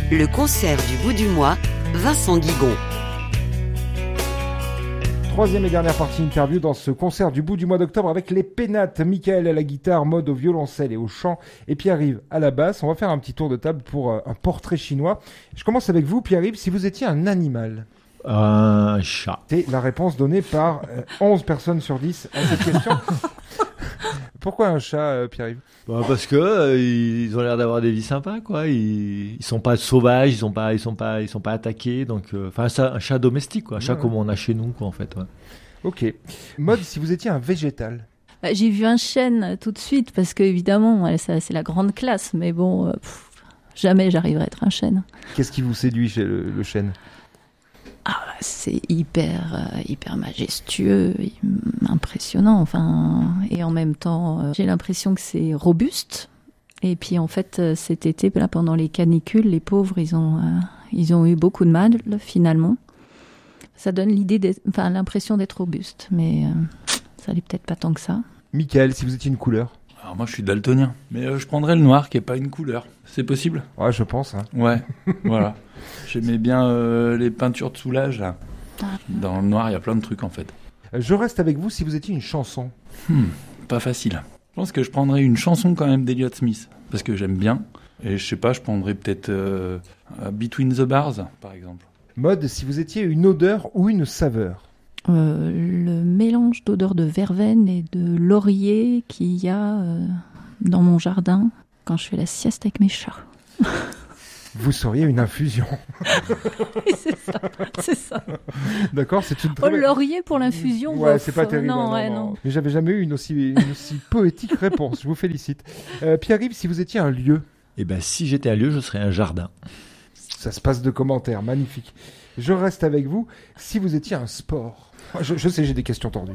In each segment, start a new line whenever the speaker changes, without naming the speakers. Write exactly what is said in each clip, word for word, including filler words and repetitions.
Le concert du bout du mois, Vincent Guigon.
Troisième et dernière partie interview dans ce concert du bout du mois d'octobre avec les Pénates. Michael à la guitare, Maud au violoncelle et au chant et Pierre-Yves à la basse. On va faire un petit tour de table pour euh, un portrait chinois. Je commence avec vous, Pierre-Yves. Si vous étiez un animal,
un chat.
C'est la réponse donnée par euh, onze personnes sur dix à cette question. Pourquoi un chat, euh, Pierre-Yves?
Bah parce que euh, ils ont l'air d'avoir des vies sympas, quoi. Ils, ils sont pas sauvages, ils sont pas, ils sont pas, ils sont pas attaqués. Donc, enfin, euh, un chat domestique, quoi. Un chat ouais. Comme on a chez nous, quoi, en fait. Ouais.
Ok. Maud, si vous étiez un végétal.
Bah, j'ai vu un chêne tout de suite parce que évidemment, ça, c'est la grande classe. Mais bon, euh, pff, jamais j'arriverai à être un chêne.
Qu'est-ce qui vous séduit chez le, le chêne?
Ah, c'est hyper, euh, hyper majestueux, impressionnant. Enfin, et en même temps, euh, j'ai l'impression que c'est robuste. Et puis en fait, euh, cet été, là, pendant les canicules, les pauvres, ils ont, euh, ils ont eu beaucoup de mal finalement. Ça donne l'idée, d'être, enfin, l'impression d'être robuste, mais euh, ça n'est peut-être pas tant que ça.
Michael, si vous étiez une couleur?
Alors moi, je suis daltonien, mais euh, je prendrais le noir, qui est pas une couleur. C'est possible?
Ouais, je pense. Hein.
Ouais, voilà. J'aimais bien euh, les peintures de soulage, là. Dans le noir, il y a plein de trucs, en fait.
Je reste avec vous si vous étiez une chanson.
Hmm, pas facile. Je pense que je prendrais une chanson quand même d'Elliott Smith, parce que j'aime bien. Et je sais pas, je prendrais peut-être euh, Between the Bars, par exemple.
Maud, si vous étiez une odeur ou une saveur?
Euh, le mélange d'odeurs de verveine et de laurier qu'il y a euh, dans mon jardin quand je fais la sieste avec mes chats.
Vous seriez une infusion.
Oui, c'est ça, c'est ça.
D'accord, c'est une très...
Oh, le laurier pour l'infusion.
Ouais,
bof.
c'est pas terrible.
Non,
non,
ouais,
non.
non.
Mais j'avais jamais eu une aussi, une aussi poétique réponse. Je vous félicite. Euh, Pierre-Yves, si vous étiez un lieu?
Eh ben, si j'étais un lieu, je serais un jardin.
Ça se passe de commentaires, magnifique. Je reste avec vous. Si vous étiez un sport? Je, je sais, j'ai des questions tordues.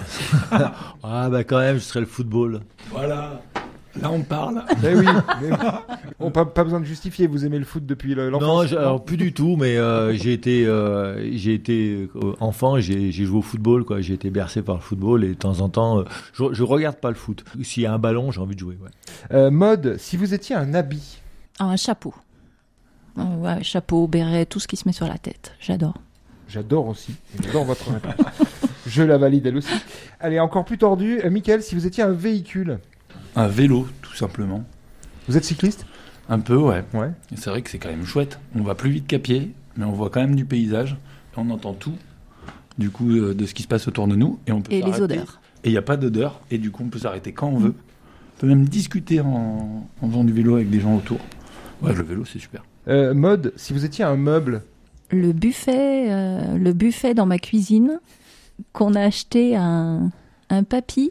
Ah bah quand même, je serais le football.
Voilà. Là, on parle.
Eh oui, mais bon, pas, pas besoin de justifier. Vous aimez le foot depuis l'enfance?
Non, je, alors plus du tout, mais euh, j'ai été, euh, j'ai été euh, enfant, j'ai, j'ai joué au football, quoi. J'ai été bercé par le football et de temps en temps, euh, je, je regarde pas le foot. S'il y a un ballon, j'ai envie de jouer. Ouais.
Euh, Maud, si vous étiez un habit?
Ah, un chapeau. Euh, ouais, chapeau, béret, tout ce qui se met sur la tête. J'adore.
J'adore aussi. J'adore votre réponse. Je la valide elle aussi. Allez, encore plus tordu. Euh, Michael, si vous étiez un véhicule?
Un vélo, tout simplement.
Vous êtes cycliste?
Un peu, ouais.
Ouais.
Et c'est vrai que c'est quand même chouette. On va plus vite qu'à pied, mais on voit quand même du paysage. Et on entend tout, du coup, euh, de ce qui se passe autour de nous. Et, on peut
et
s'arrêter.
Les odeurs.
Et il n'y a pas d'odeur. Et du coup, on peut s'arrêter quand on veut. On peut même discuter en, en faisant du vélo avec des gens autour. Ouais, le vélo, c'est super.
Euh, Maud, si vous étiez un meuble?
Le buffet, euh, le buffet dans ma cuisine qu'on a acheté à un, un papy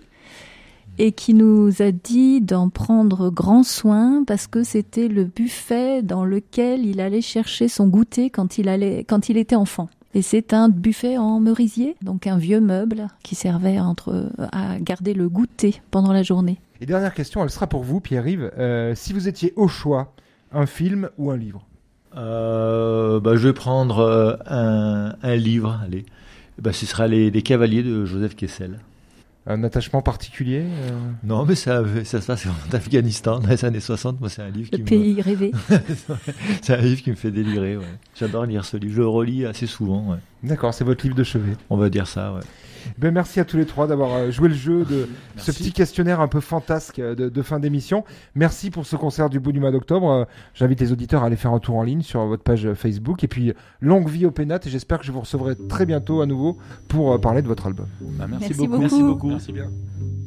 et qui nous a dit d'en prendre grand soin parce que c'était le buffet dans lequel il allait chercher son goûter quand il, allait, quand il était enfant. Et c'est un buffet en merisier, donc un vieux meuble qui servait entre, à garder le goûter pendant la journée.
Et dernière question, elle sera pour vous, Pierre-Yves. Euh, si vous étiez au choix, un film ou un livre?
Euh, bah, je vais prendre euh, un, un livre, allez. Bah, ce sera les, les Cavaliers de Joseph Kessel.
Un attachement particulier euh...
Non, mais ça, ça se passe en Afghanistan dans les années soixante. Moi, c'est un livre
Le
qui
pays
me...
rêvé.
C'est un livre qui me fait délirer, ouais. J'adore lire ce livre. Je le relis assez souvent, ouais.
D'accord, c'est votre livre de chevet.
On va dire ça, ouais.
Ben, merci à tous les trois d'avoir joué le jeu de merci. Ce petit questionnaire un peu fantasque de, de fin d'émission. Merci pour ce concert du bout du mois d'octobre. J'invite les auditeurs à aller faire un tour en ligne sur votre page Facebook. Et puis, longue vie aux Pénates. Et j'espère que je vous recevrai très bientôt à nouveau pour parler de votre album.
Bah, merci,
merci
beaucoup.
beaucoup.
Merci beaucoup. Merci bien.